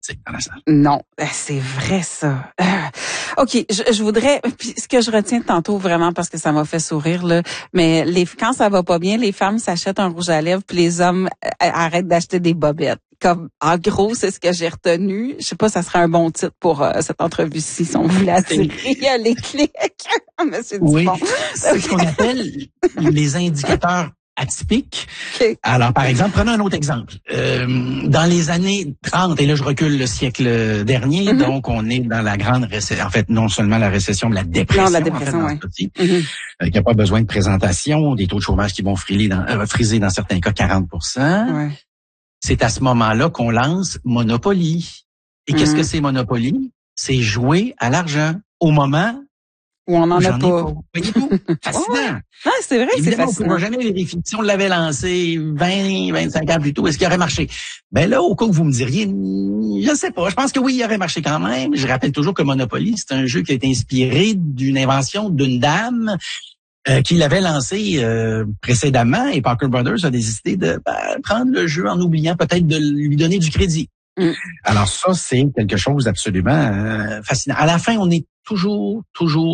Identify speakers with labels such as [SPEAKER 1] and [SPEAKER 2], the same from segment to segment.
[SPEAKER 1] dans la salle.
[SPEAKER 2] Non, c'est vrai ça. OK, je voudrais, puis ce que je retiens tantôt vraiment parce que ça m'a fait sourire là, mais quand ça va pas bien, les femmes s'achètent un rouge à lèvres puis les hommes arrêtent d'acheter des bobettes. Comme en gros, c'est ce que j'ai retenu. Je sais pas, ça serait un bon titre pour cette entrevue-ci si on voulait attirer les clics. Monsieur
[SPEAKER 1] Oui,
[SPEAKER 2] Dupont.
[SPEAKER 1] c'est ce qu'on appelle les indicateurs atypiques.
[SPEAKER 2] Okay.
[SPEAKER 1] Alors, par exemple, prenons un autre exemple. Dans les années 30, et là je recule le siècle dernier, donc on est dans la grande récession, en fait non seulement la récession, mais la dépression.
[SPEAKER 2] Non, la dépression,
[SPEAKER 1] en fait, il n'y a pas besoin de présentation, des taux de chômage qui vont friser dans certains cas 40%.
[SPEAKER 2] Ouais.
[SPEAKER 1] C'est à ce moment-là qu'on lance Monopoly. Et qu'est-ce que c'est Monopoly? C'est jouer à l'argent au moment
[SPEAKER 2] où on n'en a pas.
[SPEAKER 1] Voyez-vous? Fascinant.
[SPEAKER 2] Non, c'est vrai,
[SPEAKER 1] évidemment,
[SPEAKER 2] c'est fascinant.
[SPEAKER 1] On ne pourra jamais vérifier. Si on l'avait lancé 20, 25 ans plus tôt, est-ce qu'il aurait marché? Ben là, au cas où vous me diriez, je ne sais pas. Je pense que oui, il aurait marché quand même. Je rappelle toujours que Monopoly, c'est un jeu qui a été inspiré d'une invention d'une dame qui l'avait lancé précédemment, et Parker Brothers a décidé de prendre le jeu en oubliant peut-être de lui donner du crédit. Alors ça, c'est quelque chose d'absolument fascinant. À la fin, on est toujours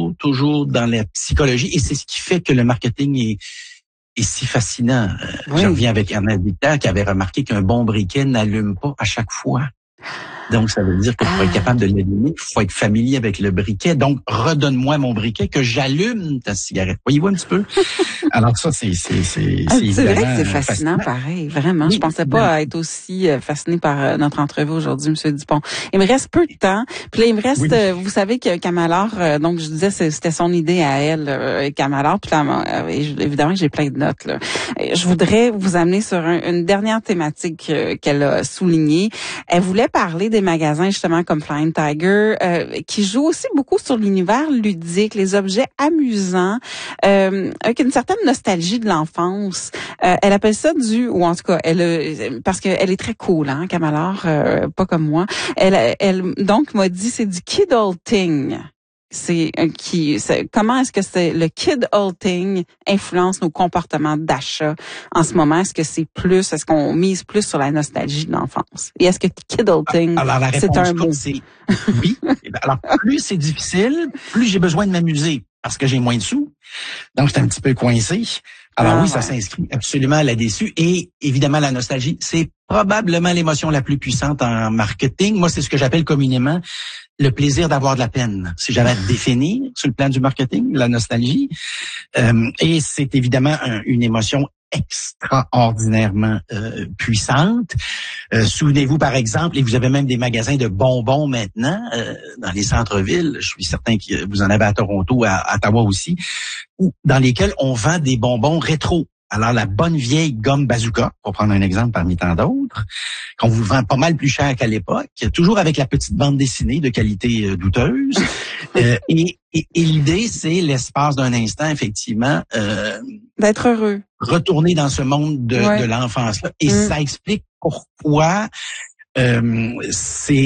[SPEAKER 1] dans la psychologie, et c'est ce qui fait que le marketing est si fascinant. Oui. Je reviens avec Ernest Victor qui avait remarqué qu'un bon briquet n'allume pas à chaque fois. Donc, ça veut dire que pour être capable de l'allumer, il faut être familier avec le briquet. Donc, redonne-moi mon briquet que j'allume ta cigarette. Voyez-vous un petit peu? Alors ça, c'est
[SPEAKER 2] vrai que c'est fascinant, pareil. Vraiment, je pensais pas être aussi fasciné par notre entrevue aujourd'hui, Monsieur Dupont. Il me reste peu de temps. Puis là, il me reste, vous savez que Kamalar, donc je disais, c'était son idée à elle, Kamalar. Puis là, évidemment, j'ai plein de notes. Là. Je voudrais vous amener sur une dernière thématique qu'elle a soulignée. Elle voulait parler des magasins justement comme Flying Tiger qui jouent aussi beaucoup sur l'univers ludique, les objets amusants, avec une certaine nostalgie de l'enfance. Elle appelle ça ou en tout cas, parce qu'elle est très cool, hein, Kamalar, pas comme moi. Elle donc m'a dit c'est du kidulting. Comment est-ce que le kidulting influence nos comportements d'achat en ce moment? Est-ce qu'on mise plus sur la nostalgie de l'enfance? Et est-ce que kidulting, c'est un mot?
[SPEAKER 1] Oui. Alors, plus c'est difficile, plus j'ai besoin de m'amuser parce que j'ai moins de sous. Donc, j'étais un petit peu coincé. Alors ça s'inscrit absolument là-dessus. Et évidemment, la nostalgie, c'est probablement l'émotion la plus puissante en marketing. Moi, c'est ce que j'appelle communément le plaisir d'avoir de la peine. Si j'avais à définir sur le plan du marketing, la nostalgie. Et c'est évidemment une émotion extraordinairement puissante. Souvenez-vous, par exemple, et vous avez même des magasins de bonbons maintenant dans les centres-villes, je suis certain que vous en avez à Toronto, à Ottawa aussi, dans lesquels on vend des bonbons rétro. Alors, la bonne vieille gomme bazooka, pour prendre un exemple parmi tant d'autres, qu'on vous vend pas mal plus cher qu'à l'époque, toujours avec la petite bande dessinée de qualité douteuse. Et l'idée, c'est l'espace d'un instant, effectivement,
[SPEAKER 2] d'être heureux,
[SPEAKER 1] retourner dans ce monde de l'enfance-là. Et ça explique pourquoi c'est